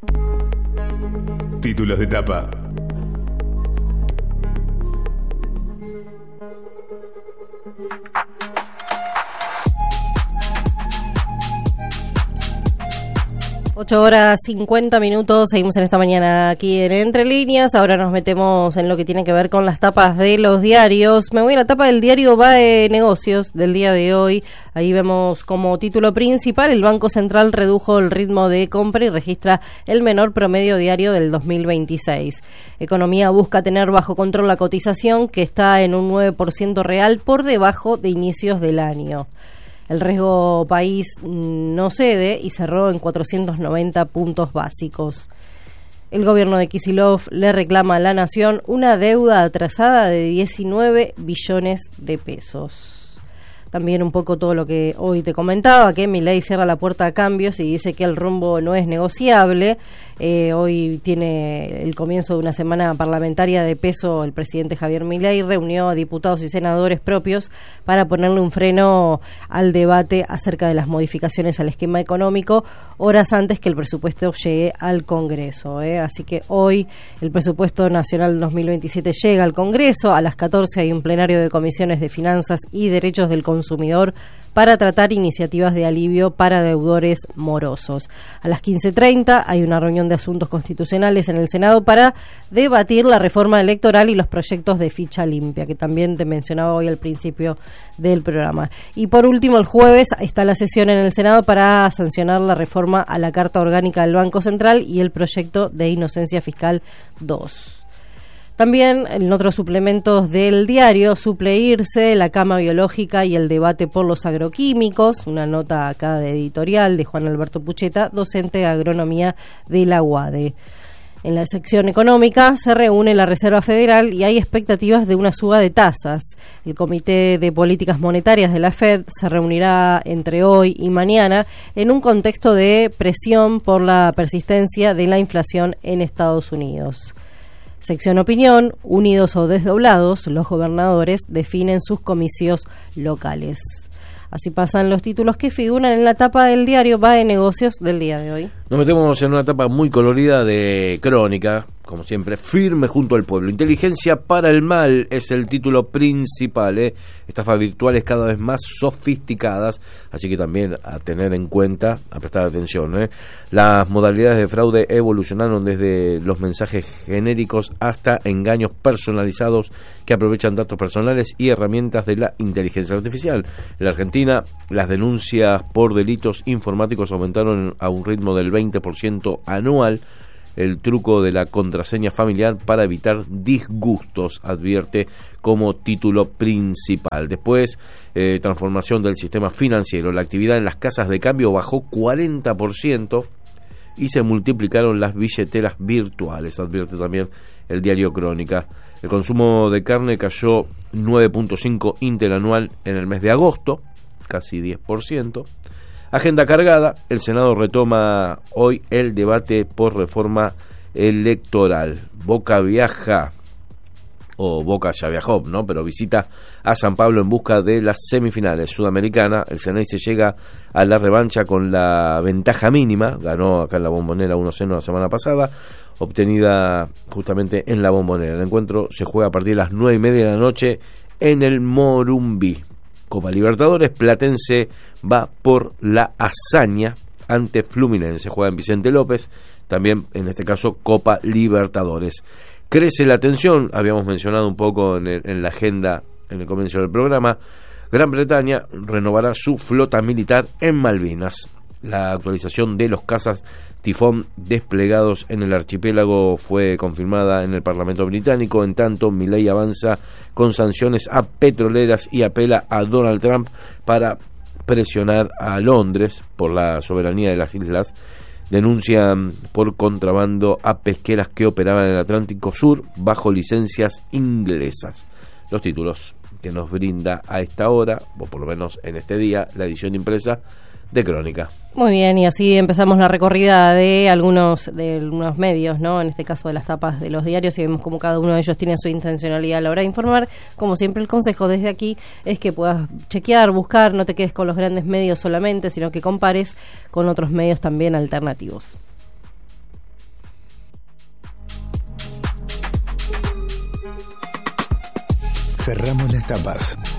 Títulos de tapa. Ocho horas 50 minutos, seguimos en esta mañana aquí en Entre Líneas. Ahora nos metemos en lo que tiene que ver con las tapas de los diarios. Me voy a la tapa del diario BAE Negocios del día de hoy. Ahí vemos como título principal: el Banco Central redujo el ritmo de compra y registra el menor promedio diario del 2026. Economía busca tener bajo control la cotización, que está en un 9% real, por debajo de inicios del año. El riesgo país no cede y cerró en 490 puntos básicos. El gobierno de Kicillof le reclama a la nación una deuda atrasada de 19 billones de pesos. También un poco todo lo que hoy te comentaba, que Milei cierra la puerta a cambios y dice que el rumbo no es negociable. Hoy tiene el comienzo de una semana parlamentaria de peso. El presidente Javier Milei reunió a diputados y senadores propios para ponerle un freno al debate acerca de las modificaciones al esquema económico, horas antes que el presupuesto llegue al Congreso. Así que hoy el presupuesto nacional 2027 llega al Congreso. A las 14 hay un plenario de comisiones de finanzas y derechos del consumidor para tratar iniciativas de alivio para deudores morosos. A las 15:30 hay una reunión de asuntos constitucionales en el Senado para debatir la reforma electoral y los proyectos de ficha limpia, que también te mencionaba hoy al principio del programa. Y por último, el jueves está la sesión en el Senado para sancionar la reforma a la Carta Orgánica del Banco Central y el proyecto de inocencia fiscal 2. También en otros suplementos del diario: suple irse, la cama biológica y el debate por los agroquímicos. Una nota acá de editorial de Juan Alberto Pucheta, docente de agronomía de la UADE. En la sección económica se reúne la Reserva Federal y hay expectativas de una suba de tasas. El Comité de Políticas Monetarias de la FED se reunirá entre hoy y mañana en un contexto de presión por la persistencia de la inflación en Estados Unidos. Sección opinión: unidos o desdoblados, los gobernadores definen sus comicios locales. Así pasan los títulos que figuran en la tapa del diario BAE Negocios del día de hoy. Nos metemos en una tapa muy colorida de Crónica, como siempre, firme junto al pueblo. Inteligencia para el mal es el título principal. Estafas virtuales cada vez más sofisticadas, así que también a tener en cuenta, a prestar atención. Las modalidades de fraude evolucionaron desde los mensajes genéricos hasta engaños personalizados que aprovechan datos personales y herramientas de la inteligencia artificial. En la Argentina, las denuncias por delitos informáticos aumentaron a un ritmo del 20% anual. El truco de la contraseña familiar para evitar disgustos, advierte como título principal. Después, transformación del sistema financiero. La actividad en las casas de cambio bajó 40% y se multiplicaron las billeteras virtuales, advierte también el diario Crónica. El consumo de carne cayó 9.5 interanual en el mes de agosto, casi 10%. Agenda cargada, el Senado retoma hoy el debate por reforma electoral. Boca viaja, o Boca ya viajó, ¿no? Pero visita a San Pablo en busca de las semifinales Sudamericana. El Ceneice llega a la revancha con la ventaja mínima, ganó acá en la Bombonera 1-0 la semana pasada, obtenida justamente en la Bombonera. El encuentro se juega a partir de las 9:30 de la noche en el Morumbí. Copa Libertadores, Platense va por la hazaña ante Fluminense, juega en Vicente López, también en este caso Copa Libertadores. Crece la tensión, habíamos mencionado un poco en la agenda en el comienzo del programa. Gran Bretaña renovará su flota militar en Malvinas. La actualización de los cazas Tifón desplegados en el archipiélago fue confirmada en el Parlamento británico. En tanto, Milei avanza con sanciones a petroleras y apela a Donald Trump para presionar a Londres por la soberanía de las islas. Denuncian por contrabando a pesqueras que operaban en el Atlántico Sur bajo licencias inglesas. Los títulos que nos brinda a esta hora, o por lo menos en este día, la edición impresa de Crónica. Muy bien, y así empezamos la recorrida de algunos medios, ¿no? En este caso de las tapas de los diarios, y vemos cómo cada uno de ellos tiene su intencionalidad a la hora de informar. Como siempre, el consejo desde aquí es que puedas chequear, buscar, no te quedes con los grandes medios solamente, sino que compares con otros medios también alternativos. Cerramos las tapas.